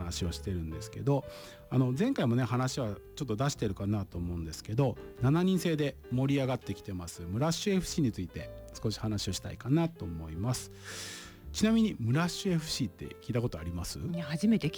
話をしてるんですけど、前回もね話はちょっと出してるかなと思うんですけど、7人制で盛り上がってきてますムラッシュ FC について少し話をしたいかなと思います。ちなみにムラッシュ FC って聞いたことあります？ 初めて聞